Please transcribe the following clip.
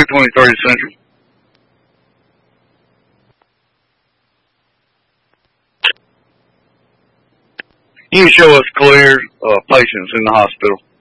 223 Central. You can show us clear patients in the hospital.